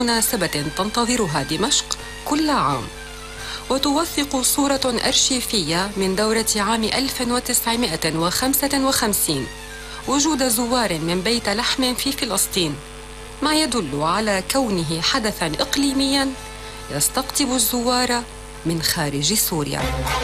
مناسبة تنتظرها دمشق كل عام، وتوثق صورة أرشيفية من دورة عام 1955 وجود زوار من بيت لحم في فلسطين، ما يدل على كونه حدثاً إقليمياً يستقطب الزوار من خارج سوريا.